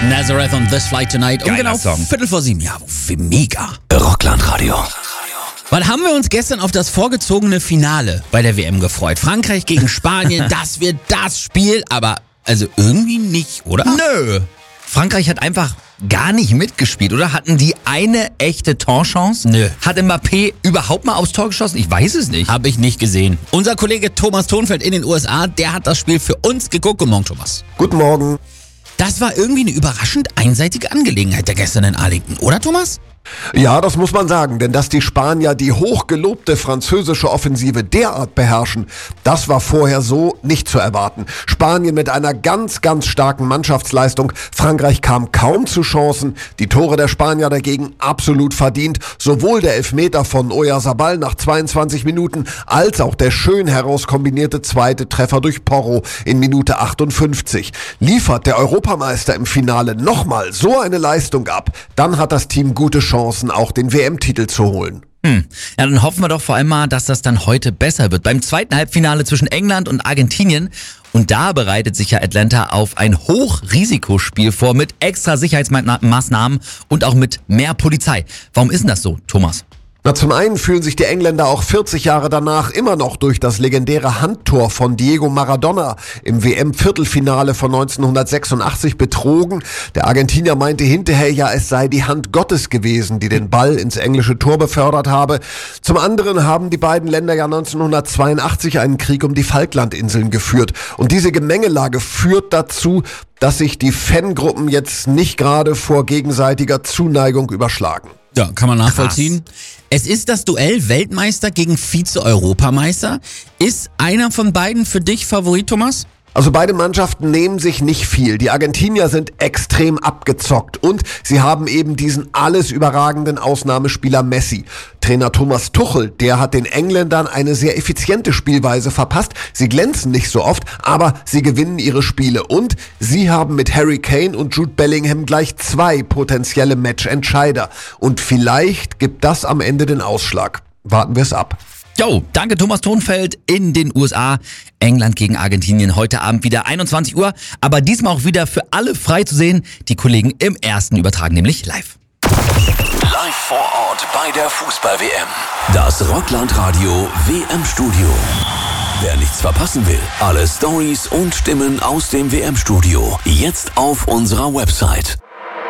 Nazareth on This Flight Tonight. Geiler genau Song. 6:45. Ja, wie mega. Rockland-Radio. Weil haben wir uns gestern auf das vorgezogene Finale bei der WM gefreut. Frankreich gegen Spanien, das wird das Spiel, aber also irgendwie nicht, oder? Nö. Frankreich hat einfach gar nicht mitgespielt, oder? Hatten die eine echte Torchance? Nö. Hat Mbappé überhaupt mal aufs Tor geschossen? Ich weiß es nicht. Habe ich nicht gesehen. Unser Kollege Thomas Thonfeld in den USA, der hat das Spiel für uns geguckt. Guten Morgen, Thomas. Guten Morgen. Das war irgendwie eine überraschend einseitige Angelegenheit der gestern in Arlington, oder Thomas? Ja, das muss man sagen, denn dass die Spanier die hochgelobte französische Offensive derart beherrschen, das war vorher so nicht zu erwarten. Spanien mit einer ganz, ganz starken Mannschaftsleistung. Frankreich kam kaum zu Chancen. Die Tore der Spanier dagegen absolut verdient. Sowohl der Elfmeter von Oyarzabal nach 22 Minuten als auch der schön herauskombinierte zweite Treffer durch Porro in Minute 58. Liefert der Europameister im Finale nochmal so eine Leistung ab, dann hat das Team gute Chancen, auch den WM-Titel zu holen. Ja, dann hoffen wir doch vor allem mal, dass das dann heute besser wird. Beim zweiten Halbfinale zwischen England und Argentinien. Und da bereitet sich ja Atlanta auf ein Hochrisikospiel vor mit extra Sicherheitsmaßnahmen und auch mit mehr Polizei. Warum ist denn das so, Thomas? Na, zum einen fühlen sich die Engländer auch 40 Jahre danach immer noch durch das legendäre Handtor von Diego Maradona im WM-Viertelfinale von 1986 betrogen. Der Argentinier meinte hinterher ja, es sei die Hand Gottes gewesen, die den Ball ins englische Tor befördert habe. Zum anderen haben die beiden Länder ja 1982 einen Krieg um die Falklandinseln geführt. Und diese Gemengelage führt dazu, dass sich die Fangruppen jetzt nicht gerade vor gegenseitiger Zuneigung überschlagen. Ja, kann man nachvollziehen. Krass. Es ist das Duell Weltmeister gegen Vize-Europameister. Ist einer von beiden für dich Favorit, Thomas? Also beide Mannschaften nehmen sich nicht viel. Die Argentinier sind extrem abgezockt und sie haben eben diesen alles überragenden Ausnahmespieler Messi. Trainer Thomas Tuchel, der hat den Engländern eine sehr effiziente Spielweise verpasst. Sie glänzen nicht so oft, aber sie gewinnen ihre Spiele. Und sie haben mit Harry Kane und Jude Bellingham gleich 2 potenzielle Matchentscheider. Und vielleicht gibt das am Ende den Ausschlag. Warten wir es ab. Jo, danke Thomas Thonfeld in den USA. England gegen Argentinien heute Abend wieder 21 Uhr. Aber diesmal auch wieder für alle frei zu sehen. Die Kollegen im ersten übertragen nämlich live. Live vor Ort bei der Fußball-WM. Das Rockland-Radio WM-Studio. Wer nichts verpassen will, alle Stories und Stimmen aus dem WM-Studio. Jetzt auf unserer Website